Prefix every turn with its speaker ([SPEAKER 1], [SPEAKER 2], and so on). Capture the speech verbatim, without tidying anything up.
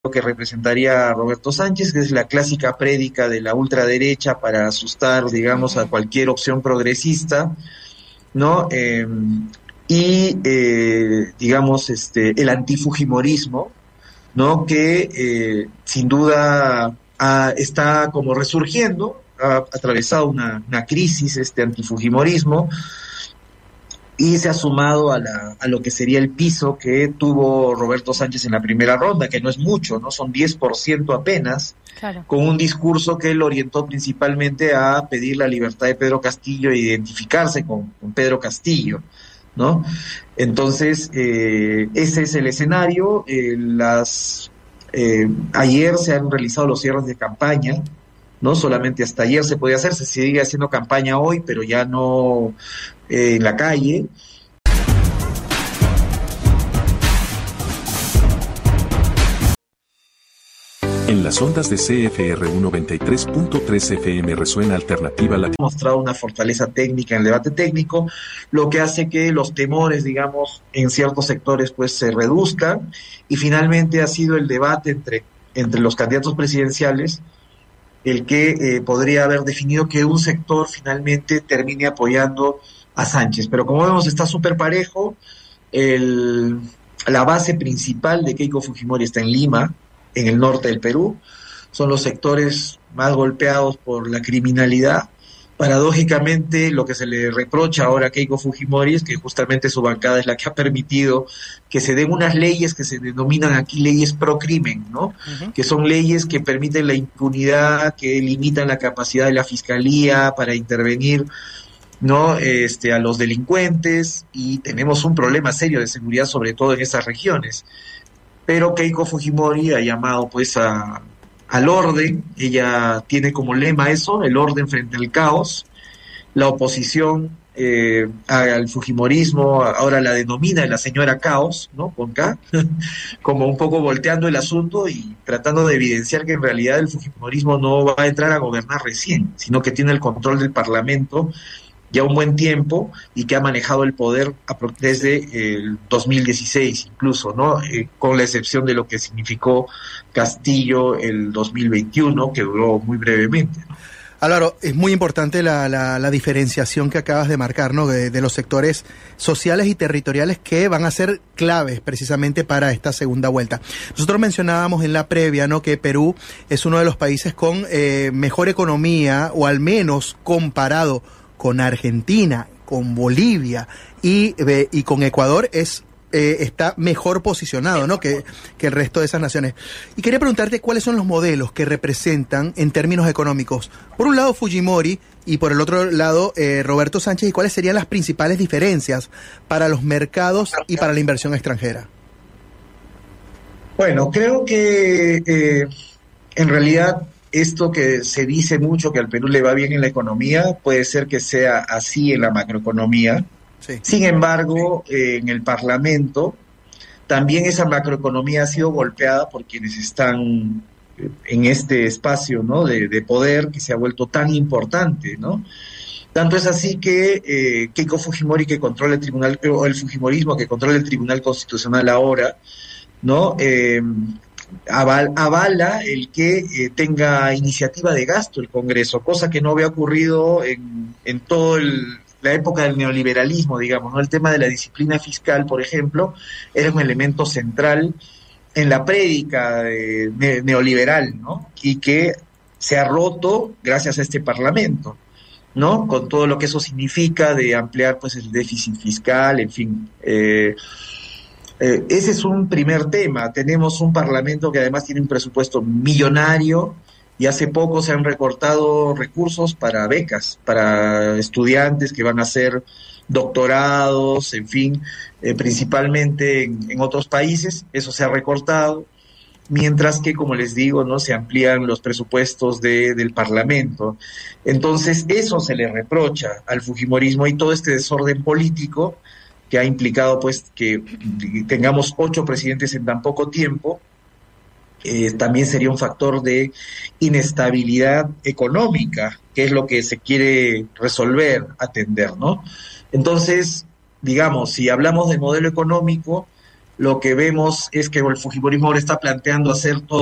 [SPEAKER 1] que representaría a Roberto Sánchez, que es la clásica prédica de la ultraderecha para asustar, digamos, a cualquier opción progresista, ¿no? Eh, y, eh, digamos, este, el antifujimorismo, ¿no? Que eh, sin duda ha, está como resurgiendo, ha atravesado una, una crisis este antifujimorismo, y se ha sumado a, la, a lo que sería el piso que tuvo Roberto Sánchez en la primera ronda, que no es mucho, ¿no? Son diez por ciento apenas, claro, con un discurso que él orientó principalmente a pedir la libertad de Pedro Castillo e identificarse con, con Pedro Castillo, ¿no? Entonces, eh, ese es el escenario. Eh, las, eh, ayer se han realizado los cierres de campaña, ¿no? Solamente hasta ayer se podía hacer, se sigue haciendo campaña hoy, pero ya no eh, en la calle.
[SPEAKER 2] En las ondas de C F R noventa y tres punto tres F M resuena Alternativa Latina.
[SPEAKER 1] Ha mostrado una fortaleza técnica en el debate técnico, lo que hace que los temores, digamos, en ciertos sectores pues se reduzcan, y finalmente ha sido el debate entre, entre los candidatos presidenciales el que eh, podría haber definido que un sector finalmente termine apoyando a Sánchez. Pero como vemos, está súper parejo. El, la base principal de Keiko Fujimori está en Lima, en el norte del Perú. Son los sectores más golpeados por la criminalidad. Paradójicamente, lo que se le reprocha ahora a Keiko Fujimori es que justamente su bancada es la que ha permitido que se den unas leyes que se denominan aquí leyes pro crimen, ¿no? Uh-huh. Que son leyes que permiten la impunidad, que limitan la capacidad de la fiscalía para intervenir, ¿no? Este, a los delincuentes, y tenemos un problema serio de seguridad, sobre todo en esas regiones. Pero Keiko Fujimori ha llamado pues a al orden. Ella tiene como lema eso, el orden frente al caos. La oposición eh, al fujimorismo ahora la denomina la señora Caos, ¿no? Con K, como un poco volteando el asunto y tratando de evidenciar que en realidad el fujimorismo no va a entrar a gobernar recién, sino que tiene el control del Parlamento ya un buen tiempo, y que ha manejado el poder desde el dos mil dieciséis incluso, ¿no? Eh, con la excepción de lo que significó Castillo el dos mil veintiuno, que duró muy brevemente, ¿no?
[SPEAKER 3] Álvaro, es muy importante la, la, la diferenciación que acabas de marcar, ¿no? De, de los sectores sociales y territoriales que van a ser claves precisamente para esta segunda vuelta. Nosotros mencionábamos en la previa, ¿no?, que Perú es uno de los países con eh, mejor economía, o al menos comparado con Argentina, con Bolivia y, eh, y con Ecuador, es eh, está mejor posicionado, ¿no?, que, que el resto de esas naciones. Y quería preguntarte cuáles son los modelos que representan en términos económicos, por un lado Fujimori y por el otro lado eh, Roberto Sánchez, y cuáles serían las principales diferencias para los mercados y para la inversión extranjera.
[SPEAKER 1] Bueno, creo que eh, en realidad esto que se dice mucho, que al Perú le va bien en la economía, puede ser que sea así en la macroeconomía. Sí. Sin embargo, eh, en el Parlamento, también esa macroeconomía ha sido golpeada por quienes están en este espacio, ¿no?, de, de poder que se ha vuelto tan importante, ¿no? Tanto es así que eh, Keiko Fujimori, que controla el tribunal, o el fujimorismo que controla el Tribunal Constitucional ahora, ¿no?, eh, Aval, avala el que eh, tenga iniciativa de gasto el Congreso, cosa que no había ocurrido en, en toda la época del neoliberalismo, digamos, ¿no? El tema de la disciplina fiscal, por ejemplo, era un elemento central en la prédica de, de, neoliberal, ¿no? Y que se ha roto gracias a este Parlamento, ¿no? Con todo lo que eso significa de ampliar pues el déficit fiscal, en fin. Eh, Eh, ese es un primer tema. Tenemos un Parlamento que además tiene un presupuesto millonario, y hace poco se han recortado recursos para becas, para estudiantes que van a hacer doctorados, en fin, eh, principalmente en, en otros países. Eso se ha recortado, mientras que, como les digo, no se amplían los presupuestos de, del Parlamento. Entonces, eso se le reprocha al fujimorismo, y todo este desorden político que ha implicado pues que tengamos ocho presidentes en tan poco tiempo, eh, también sería un factor de inestabilidad económica, que es lo que se quiere resolver, atender, ¿no? Entonces, digamos, si hablamos del modelo económico, lo que vemos es que el fujimorismo ahora está planteando hacer todo